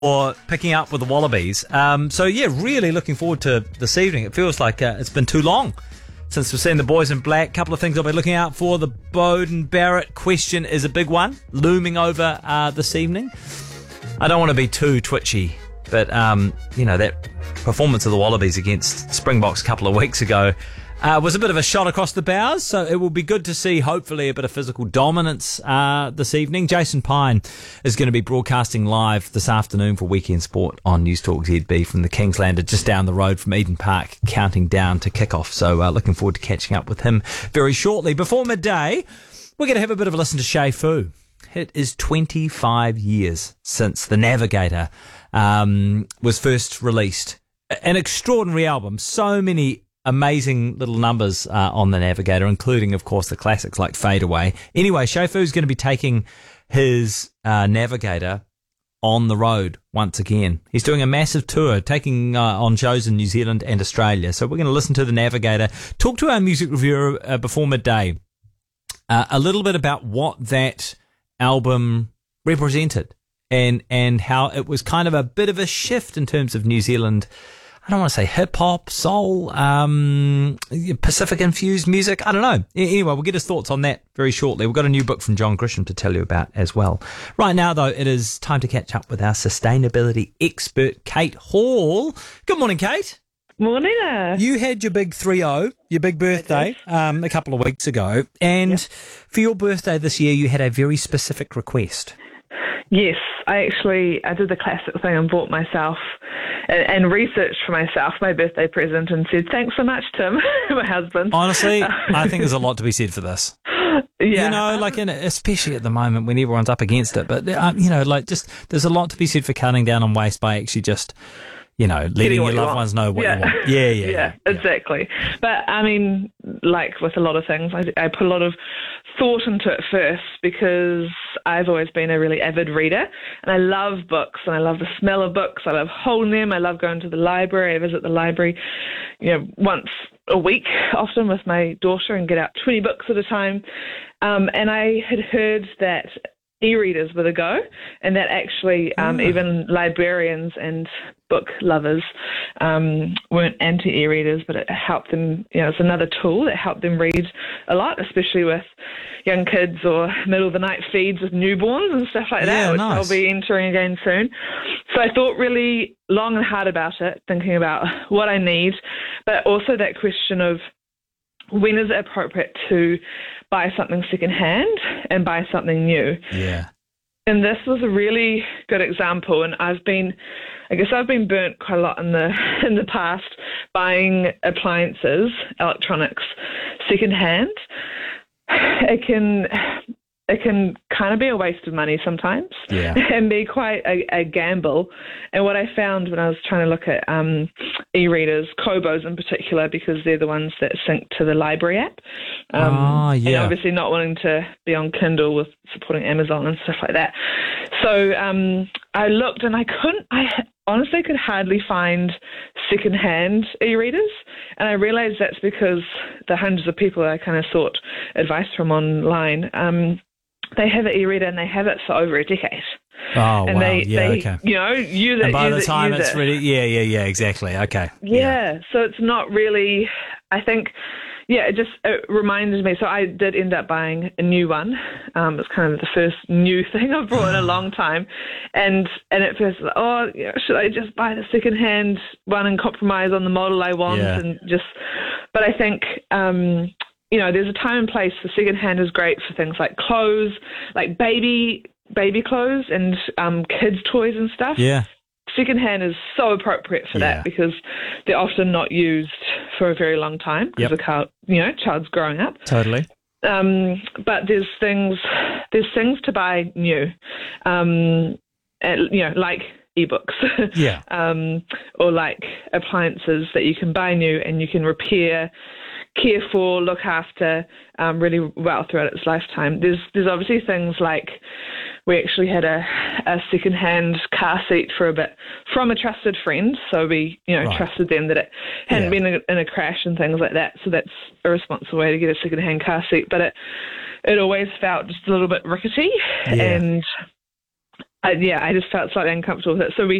or picking up with the Wallabies. Really looking forward to this evening. It feels like it's been too long since we've seen the boys in black. Couple of things I'll be looking out for. The Beauden Barrett question is a big one looming over this evening. I don't want to be too twitchy, but that performance of the Wallabies against Springboks a couple of weeks ago was a bit of a shot across the bows, so it will be good to see, hopefully, a bit of physical dominance this evening. Jason Pine is going to be broadcasting live this afternoon for Weekend Sport on News Talk ZB from the Kingslander just down the road from Eden Park, counting down to kickoff. So looking forward to catching up with him very shortly. Before midday, we're going to have a bit of a listen to Shay Fu. It is 25 years since The Navigator was first released. An extraordinary album. So many amazing little numbers on The Navigator, including, of course, the classics like Fade Away. Anyway, Shay Fu's going to be taking his Navigator on the road once again. He's doing a massive tour, taking on shows in New Zealand and Australia. So we're going to listen to The Navigator, talk to our music reviewer before midday, a little bit about what that album represented and how it was kind of a bit of a shift in terms of New Zealand. I don't want to say hip-hop, soul, Pacific-infused music. I don't know. Anyway, we'll get his thoughts on that very shortly. We've got a new book from John Grisham to tell you about as well. Right now, though, it is time to catch up with our sustainability expert, Kate Hall. Good morning, Kate. Morning. You had your big 3-0, your big birthday, a couple of weeks ago. And for your birthday this year, you had a very specific request. Yes, I did the classic thing and bought myself and researched for myself my birthday present and said, thanks so much, Tim, my husband. Honestly, I think there's a lot to be said for this. Yeah. Especially at the moment when everyone's up against it. But, there's a lot to be said for cutting down on waste by actually just, letting your loved ones know what you want. Yeah, exactly. But, I mean, like with a lot of things, I put a lot of thought into it first because I've always been a really avid reader and I love books and I love the smell of books. I love holding them. I love going to the library. I visit the library, once a week often with my daughter and get out 20 books at a time. And I had heard that e-readers were the go, and that actually even librarians and book lovers weren't anti e-readers, but it helped them, it's another tool that helped them read a lot, especially with young kids or middle of the night feeds with newborns and stuff like that, which I'll be entering again soon. So I thought really long and hard about it, thinking about what I need, but also that question of when is it appropriate to buy something secondhand and buy something new? Yeah. And this was a really good example. And I've been burnt quite a lot in the past buying appliances, electronics, secondhand. It can kind of be a waste of money sometimes and be quite a gamble. And what I found when I was trying to look at e-readers, Kobos in particular, because they're the ones that sync to the library app, and obviously not wanting to be on Kindle with supporting Amazon and stuff like that. So I looked and I honestly could hardly find secondhand e-readers, and I realized that's because the hundreds of people I kind of sought advice from online, they have an e-reader and they have it for over a decade. Oh, and wow. They use it. And by the time it's ready, exactly. Okay. Yeah, so it's not really, I think, it reminded me. So I did end up buying a new one. It's kind of the first new thing I've bought in a long time. And at first, should I just buy the secondhand one and compromise on the model I want? Yeah. But I think, there's a time and place for secondhand is great for things like clothes, like baby clothes and kids' toys and stuff. Yeah. Secondhand is so appropriate for that because they're often not used for a very long time because the child's growing up. Totally. But there's things to buy new, like ebooks, or like appliances that you can buy new and you can repair, care for, look after really well throughout its lifetime. There's obviously things like we actually had a second-hand car seat for a bit from a trusted friend, so we trusted them that it hadn't been in a crash and things like that. So that's a responsible way to get a second-hand car seat, but it always felt just a little bit rickety and I just felt slightly uncomfortable with it. So